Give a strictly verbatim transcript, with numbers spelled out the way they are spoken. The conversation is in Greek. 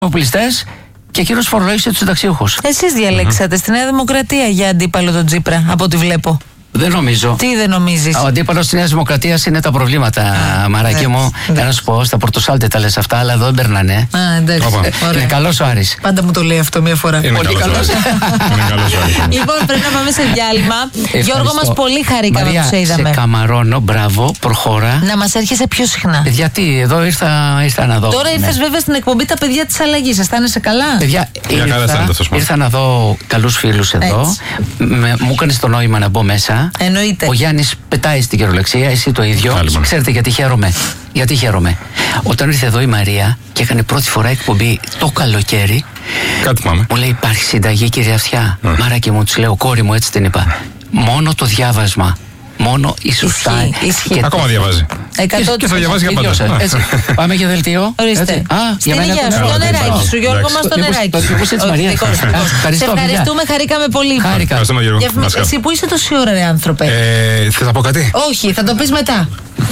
Οπλιστές και εκείνος φορολόγησε τους συνταξιούχους. Εσείς διαλέξατε mm-hmm. στη Νέα Δημοκρατία για αντίπαλο τον Τσίπρα, από ό,τι βλέπω. Δεν νομίζω. Τι δεν νομίζεις? Ο αντίπαλος της Νέας Δημοκρατίας είναι τα προβλήματα, Α, μαράκι μου. Θα να σου πω, στα Πορτοσάλτε τα λες αυτά, αλλά εδώ δεν περνάνε. Α, εντάξει. Ε, είναι καλός ο Άρης. Πάντα μου το λέει αυτό μία φορά. Είναι πολύ καλός. Λοιπόν, πρέπει να πάμε σε διάλειμμα. Γιώργο, μας πολύ χαρήκαμε που σε είδαμε. Σε καμαρώνω, μπράβο, προχώρα. Να μας έρχεσαι πιο συχνά. Γιατί εδώ ήρθα, ήρθα να δω. Τώρα ναι. ήρθες βέβαια στην εκπομπή Τα Παιδιά της Αλλαγής. Αισθάνεσαι καλά? Παιδιά, ήρθα, ήρθα να δω καλούς φίλους εδώ. Με, μου έκανες το νόημα να μπω μέσα. Εννοείται. Ο Γιάννης πετάει στην κυριολεξία, εσύ το ίδιο. Άλυμα. Ξέρετε γιατί χαίρομαι. Γιατί χαίρομαι. Όταν ήρθε εδώ η Μαρία και έκανε πρώτη φορά εκπομπή το καλοκαίρι. Κάτι πάμε. Μου λέει: υπάρχει συνταγή, κυρία Αυτιά. Mm. Μάρακι μου, της λέω, κόρη μου, έτσι την είπα. Mm. Μόνο το διάβασμα. Μόνο η σωστά. Ακόμα διαβάζει. εκατό τοις εκατό. Και θα διαβάζει για πάντα. Έτσι. Πάμε για δελτίο. Ορίστε. Α, στην υγεία σου, το νεράκι σου, Γιώργο μας, το νεράκι. Το δικό της Μαρίας. Σε ευχαριστούμε, χαρήκαμε πολύ. Χάρηκα. Εσύ που είσαι τόση ώρα, ρε άνθρωπε? Θες να πω κάτι? Όχι, θα το πεις μετά.